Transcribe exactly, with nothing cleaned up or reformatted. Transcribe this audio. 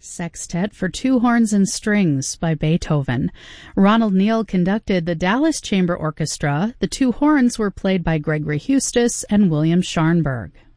Sextet for Two Horns and Strings by Beethoven. Ronald Neal conducted the Dallas Chamber Orchestra. The two horns were played by Gregory Hustis and William Scharnberg.